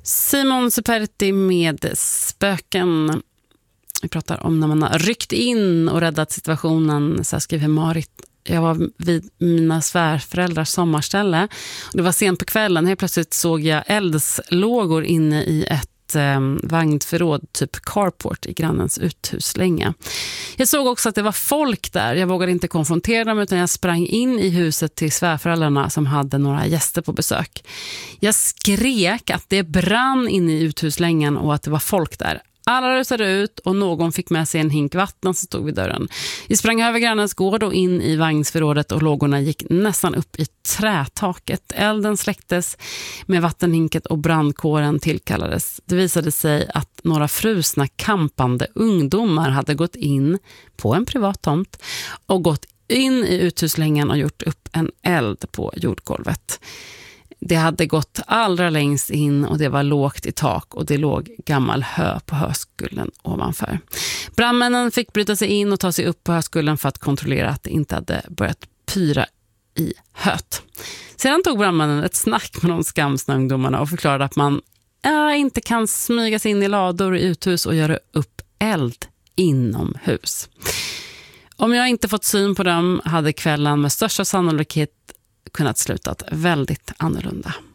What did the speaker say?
Simon Superti med spöken. Vi pratar om när man har ryckt in och räddat situationen. Så här skriver Marit. Jag var vid mina svärföräldrars sommarställe. Och det var sent på kvällen. Helt plötsligt såg jag eldslågor inne i ett vagnförråd, typ carport, i grannens uthuslänga. Jag såg också att det var folk där. Jag vågade inte konfrontera dem, utan jag sprang in i huset till svärföräldrarna som hade några gäster på besök. Jag skrek att det brann inne i uthuslängan och att det var folk där. Alla rusade ut och någon fick med sig en hink vatten som stod vid dörren. Vi sprang över grannens gård och in i vagnsförrådet och lågorna gick nästan upp i trätaket. Elden släcktes med vattenhinket och brandkåren tillkallades. Det visade sig att några frusna kampande ungdomar hade gått in på en privat tomt och gått in i uthuslängan och gjort upp en eld på jordgolvet. Det hade gått allra längst in och det var lågt i tak och det låg gammal hö på höskullen ovanför. Brandmännen fick bryta sig in och ta sig upp på höskullen för att kontrollera att det inte hade börjat pyra i höet. Sedan tog brandmännen ett snack med de skamsna ungdomarna och förklarade att man inte kan smyga sig in i lador i uthus och göra upp eld inomhus. Om jag inte fått syn på dem hade kvällen med största sannolikhet kunnat slutat väldigt annorlunda.